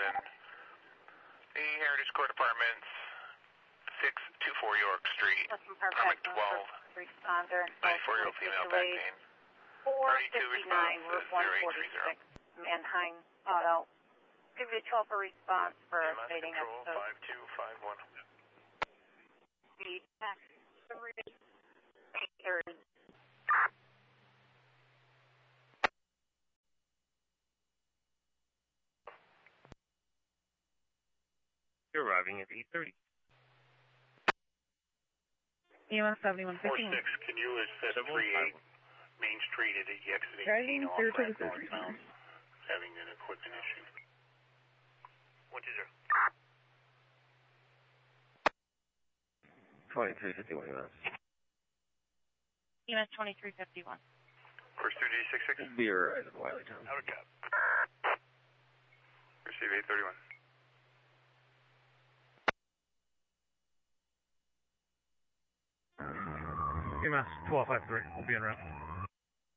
Houston. The Heritage Court Apartments, 624 York Street, apartment 12. Responder. 94-year-old female back pain. 459, Route 146, Manheim Auto. Give you 12 for response for a fading episode. 5251. The tax 3 830. You're arriving at 8:30. EMS 7151. 46, can you assist 38 Main Street at the exit 18 Driving off through to ramp the surgery northbound, center. having an equipment issue. 120. 2351 EMS. EMS 2351. Course 3D66. Be right at Wiley Town. Out of cap. Receive 831. EMS 1253. We'll be en route.